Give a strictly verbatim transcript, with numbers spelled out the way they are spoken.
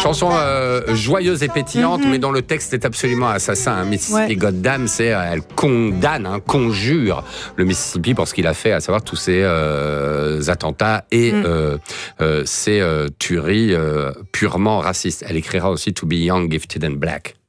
chanson euh, joyeuse et pétillante, mm-hmm. mais dont le texte est absolument assassin. Hein. Mississippi ouais. Goddamn, c'est elle condamne, hein, conjure le Mississippi pour ce qu'il a fait, à savoir tous ces euh, attentats et mm. euh, euh, ces euh, tueries euh, purement racistes. Elle écrira aussi To Be Young, Gifted and Black.